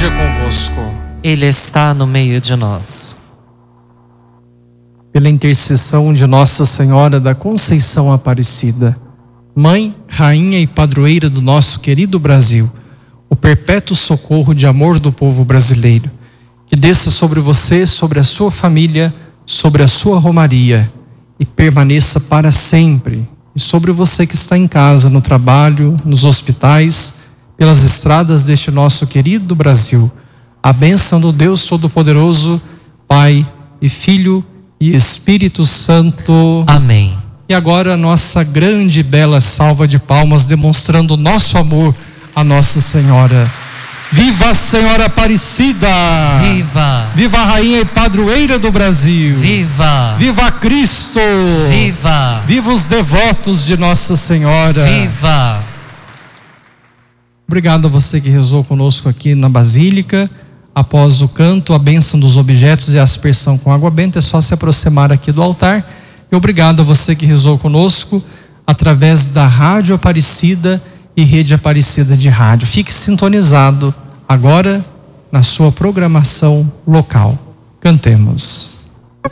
esteja convosco. Ele está no meio de nós. Pela intercessão de Nossa Senhora da Conceição Aparecida, Mãe, Rainha e Padroeira do nosso querido Brasil, o perpétuo socorro de amor do povo brasileiro, que desça sobre você, sobre a sua família, sobre a sua romaria e permaneça para sempre. E sobre você que está em casa, no trabalho, nos hospitais, pelas estradas deste nosso querido Brasil, a bênção do Deus Todo-Poderoso, Pai e Filho e Espírito Santo. Amém. E agora a nossa grande e bela salva de palmas, demonstrando o nosso amor a Nossa Senhora. Viva a Senhora Aparecida! Viva! Viva a Rainha e Padroeira do Brasil! Viva! Viva Cristo! Viva! Viva os devotos de Nossa Senhora! Viva! Obrigado a você que rezou conosco aqui na Basílica. Após o canto, a bênção dos objetos e a aspersão com água benta, é só se aproximar aqui do altar. E obrigado a você que rezou conosco através da Rádio Aparecida e Rede Aparecida de Rádio. Fique sintonizado agora na sua programação local. Cantemos.